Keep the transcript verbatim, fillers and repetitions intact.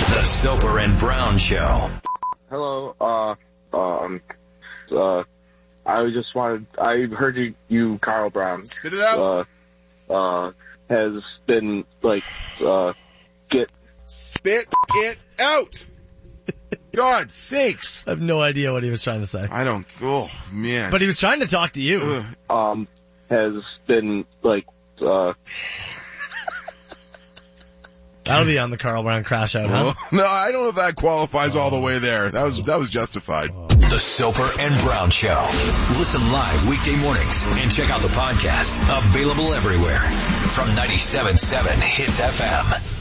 The Soper and Brown Show. Hello. Uh, um, uh, I just wanted, I heard you, you Carl Brown. Spit it out. Uh, uh, has been, like, uh, get. Spit it out. God sakes. I have no idea what he was trying to say. I don't, oh, man. But he was trying to talk to you. Ugh. Um, has been, like, uh. That'll be on the Carl Brown Crash Out, huh? Well, no, I don't know if that qualifies all the way there. That was, that was justified. The Soper and Brown Show. Listen live weekday mornings and check out the podcast. Available everywhere from ninety-seven point seven Hits F M.